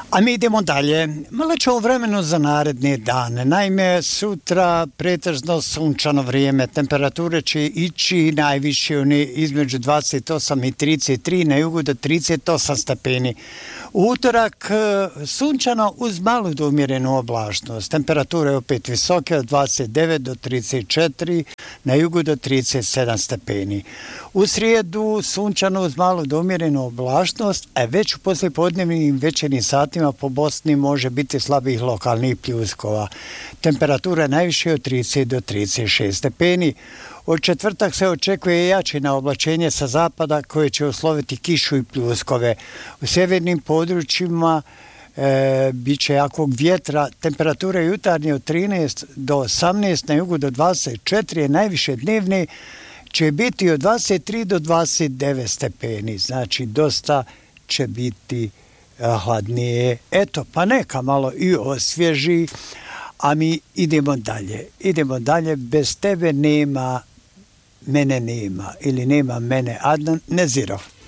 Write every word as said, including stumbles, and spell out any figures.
A mi idemo dalje. Malo će o vremenu za naredne dane. Naime, sutra pretežno sunčano vrijeme. Temperature će ići najviše one između dvadeset osam i trideset tri, na jugu do trideset osam stepeni. U utorak sunčano uz malu do umjerenu oblačnost. Temperature opet visoke od dvadeset devet do trideset četiri, na jugu do trideset sedam stepeni. U srijedu sunčano uz malu do umjerenu oblačnost, a već u poslijepodnevnim večernjim satima po Bosni može biti slabih lokalnih pljuskova. Temperatura najviše od trideset do trideset šest stepeni. Od četvrtak se očekuje jačina oblačenje sa zapada koje će usloviti kišu i pljuskove. U sjevernim područjima e, bit će jakog vjetra. Temperature jutarnje od trinaest do osamnaest, na jugu do dvadeset četiri, najviše dnevne će biti od dvadeset tri do dvadeset devet stepeni. Znači dosta će biti hladnije. Eto, pa neka malo i osvježi, a mi idemo dalje. Idemo dalje, bez tebe nema, mene nema, ili nema mene, Adnan Nezirov.